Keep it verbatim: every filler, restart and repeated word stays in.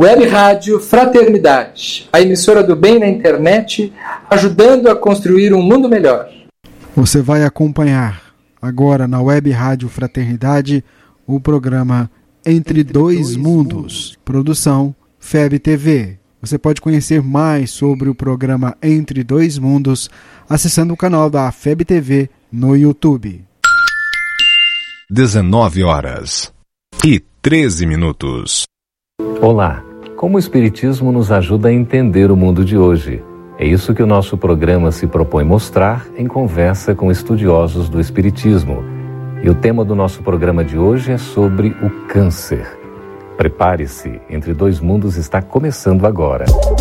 Web Rádio Fraternidade, a emissora do bem na internet, ajudando a construir um mundo melhor. Você vai acompanhar agora na Web Rádio Fraternidade o programa Entre Dois Mundos, produção F E B T V. Você pode conhecer mais sobre o programa Entre Dois Mundos acessando o canal da F E B T V no YouTube. dezenove horas e treze minutos. Olá, como o Espiritismo nos ajuda a entender o mundo de hoje? É isso que o nosso programa se propõe mostrar em conversa com estudiosos do Espiritismo. E o tema do nosso programa de hoje é sobre o câncer. Prepare-se, Entre Dois Mundos está começando agora.